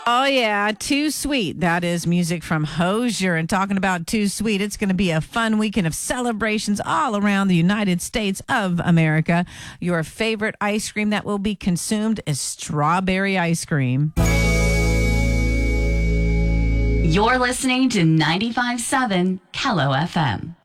Oh, yeah. Too Sweet. That is music from Hozier. And talking about Too Sweet, it's going to be a fun weekend of celebrations all around the United States of America. Your favorite ice cream that will be consumed is strawberry ice cream. You're listening to 95.7 Kello FM.